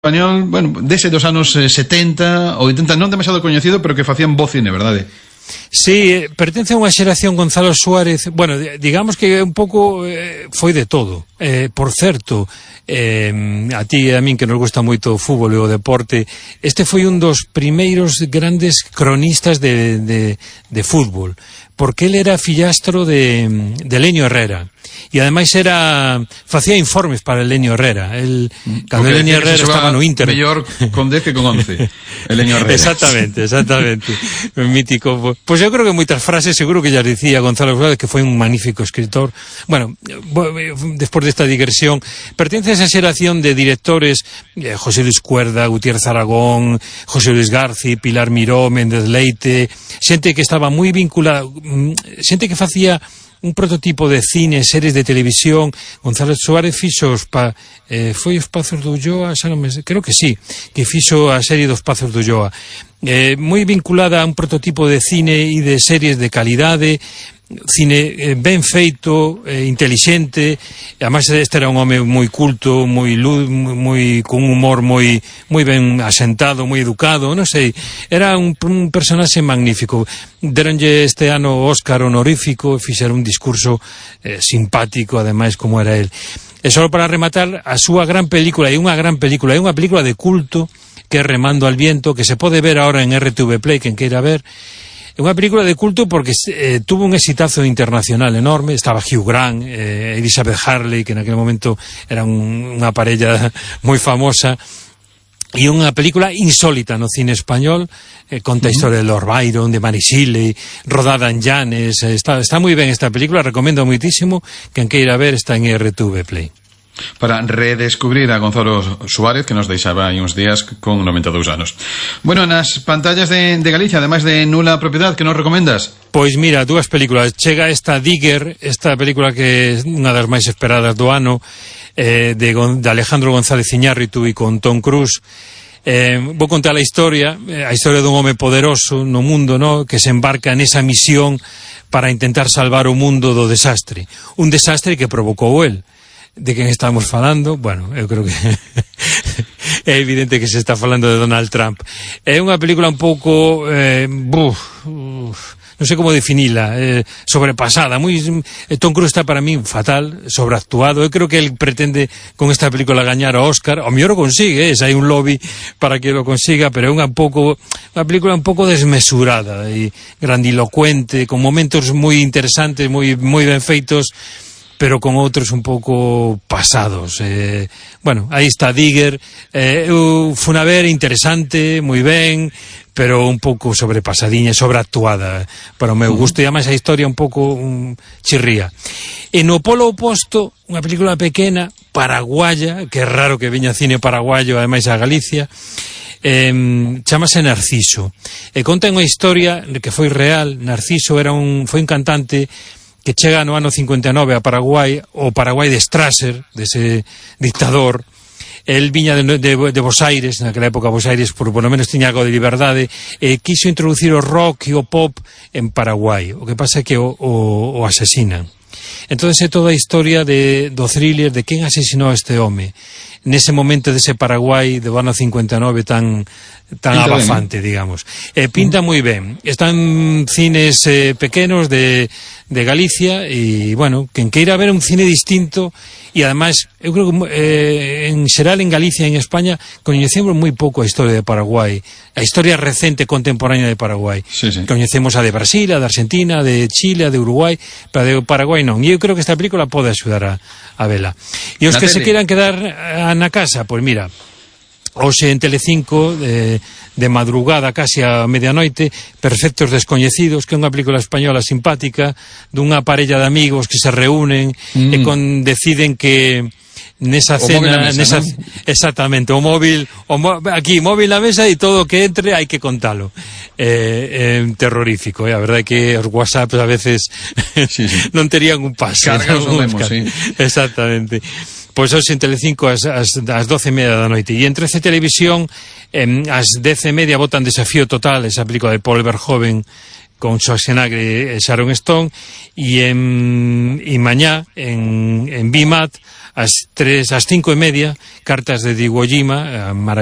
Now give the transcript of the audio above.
español, bueno, dese dos anos 70, 80, non demasiado coñecido, pero que facían bo cine, verdade? Sí, pertence a unha xeración Gonzalo Suárez, bueno, digamos que un pouco foi de todo. Por certo, a ti e a min que nos gusta moito o fútbol e o deporte, este foi un dos primeiros grandes cronistas de fútbol, porque ele era fillastro de Lenio Herrera. E ademais facía informes para Lenio Herrera. Cando Lenio Herrera estaba no Inter, mellor con 10 que con 11. Lenio Herrera. Exactamente. Mítico. Pois eu creo que moitas frases seguro que ya dicía Gonzalo Suárez, que foi un magnífico escritor. Bueno, despois desta digresión, pertence a esa xeración de directores, José Luis Cuerda, Gutiérrez Aragón, José Luis Garci, Pilar Miró, Méndez Leite, xente que estaba moi vinculada, xente que facía un prototipo de cine, series de televisión. Gonzalo Suárez fixo foi os Pazos do Ulloa, creo que sí, que fixo a serie dos Pazos do Ulloa, moi vinculada a un prototipo de cine e de series de calidade, cine ben feito, intelixente. Además este era un home moi culto, con un humor moi ben asentado, moi educado, non sei, era un personaxe magnífico. Deronlle este ano o Óscar honorífico, fixeron un discurso simpático, ademais, como era el. E só para rematar, a súa gran película, é unha película de culto, que é Remando al Viento, que se pode ver ahora en RTV Play, quen queira ver. É unha película de culto porque tuvo un exitazo internacional enorme. Estaba Hugh Grant, Elizabeth Harley, que en aquel momento era unha parella moi famosa, e unha película insólita no cine español. Conta a historia de Lord Byron, de Mary Shelley, rodada en Llanes. Está moi ben esta película, recomendo moitísimo, quen queira ver, está en RTV Play. Para redescubrir a Gonzalo Suárez, que nos deixaba aí uns días con 92 anos. Bueno, nas pantallas de Galicia, ademais de Nula Propiedad, que nos recomendas? Pois mira, dúas películas. Chega esta Digger, esta película que é unha das máis esperadas do ano, de Alejandro González Iñárritu e con Tom Cruise. Vou contar a historia dun home poderoso no mundo, no, que se embarca nesa misión para intentar salvar o mundo do desastre. Un desastre que provocou el. De quen estamos falando? Bueno, eu creo que é evidente que se está falando de Donald Trump. É unha película un pouco non sei como definila, sobrepasada. Tom Cruise está para min fatal, sobreactuado. Eu creo que el pretende con esta película gañar o Óscar, o mellor o consigue, hai un lobby para que lo consiga, pero é unha película un pouco desmesurada e grandilocuente, con momentos moi interesantes, moi ben feitos, pero con outros un pouco pasados. Bueno, aí está Digger. Foi unha ver interesante, moi ben, pero un pouco sobrepasadiña, sobreactuada para o meu gusto, e ademais a historia un pouco chirría. E no polo oposto, unha película pequena, paraguaya, que é raro que veña cine paraguayo, ademais a Galicia, chamase Narciso. E conta unha historia que foi real. Narciso foi un cantante que chega no ano 59 a Paraguai, o Paraguai de Strasser, dese dictador. El viña de Bos Aires, naquela época Bos Aires por lo menos tiña algo de liberdade, e quiso introducir o rock e o pop en Paraguai. O que pasa é que o asesinan. Entón é toda a historia do thriller de quen asesinou a este home nese momento dese Paraguai do ano 59 tan abafante, digamos. Pinta moi ben. Están cines pequenos de Galicia, e, bueno, quen queira ver un cine distinto. E, ademais, eu creo que en xeral en Galicia e en España coñecemos moi pouco a historia de Paraguai, a historia recente contemporánea de Paraguai. Sí. Coñecemos a de Brasil, a de Argentina, a de Chile, a de Uruguai, pero a de Paraguai non. E eu creo que esta película pode axudar a vela. E os que se queiran quedar na casa, pois mira, hoxe en Telecinco, de madrugada, casi a medianoite, Perfectos Descoñecidos, que é unha película española simpática, dunha parella de amigos que se reúnen e deciden que nesa cena, exactamente, o móvil na mesa, e todo o que entre hai que contalo. Terrorífico, a verdade é que os WhatsApps a veces non terían un pase. Cargas o memo, sí. Exactamente. Pois hoxe en Telecinco ás 12:30 da noite. E en 13 Televisión, ás 10:30 botan Desafío Total, esa película de Paul Verhoeven con Schwarzenegger e Sharon Stone. E mañá en BIMAT ás 5:30, Cartas de Iwo Jima,